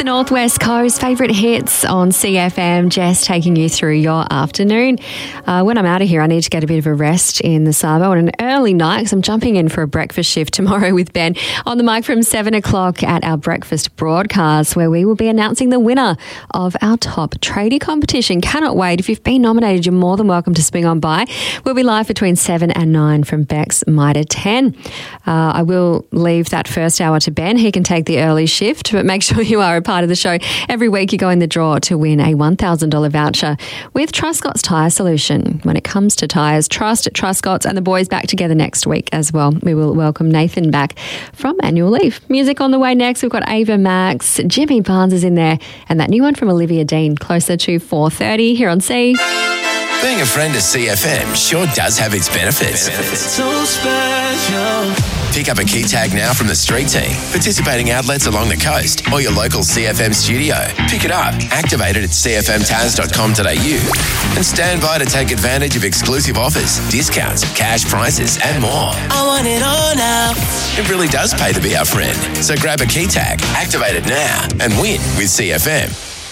Northwest Coast, favourite hits on CFM. Jess taking you through your afternoon. When I'm out of here, I need to get a bit of a rest in the Sabo on an early night because I'm jumping in for a breakfast shift tomorrow with Ben on the mic from 7 o'clock at our breakfast broadcast, where we will be announcing the winner of our top tradie competition. Cannot wait. If you've been nominated, you're more than welcome to swing on by. We'll be live between 7 and 9 from Beck's Mitre 10. I will leave that first hour to Ben. He can take the early shift, but make sure you are a part of the show. Every week you go in the draw to win a $1,000 voucher with Truscott's Tyre Solution. When it comes to tyres, trust at Truscott's, and the boys back together next week as well. We will welcome Nathan back from annual leave. Music on the way next. We've got Ava Max, Jimmy Barnes is in there, and that new one from Olivia Dean, closer to 4:30 here on C. Being a friend of CFM sure does have its benefits. So special. Pick up a key tag now from the street team, participating outlets along the coast, or your local CFM studio. Pick it up, activate it at cfmtaz.com.au, and stand by to take advantage of exclusive offers, discounts, cash prizes, and more. I want it all now. It really does pay to be our friend. So grab a key tag, activate it now, and win with CFM.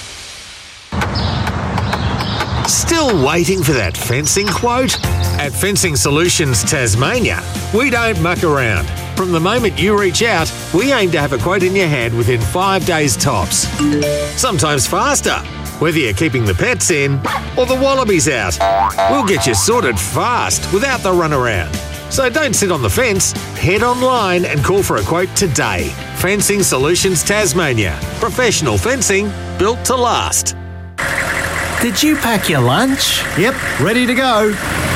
Still waiting for that fencing quote? At Fencing Solutions Tasmania, we don't muck around. From the moment you reach out, we aim to have a quote in your hand within 5 days tops. Sometimes faster, whether you're keeping the pets in or the wallabies out. We'll get you sorted fast without the runaround. So don't sit on the fence, head online and call for a quote today. Fencing Solutions Tasmania. Professional fencing built to last. Did you pack your lunch? Yep, ready to go.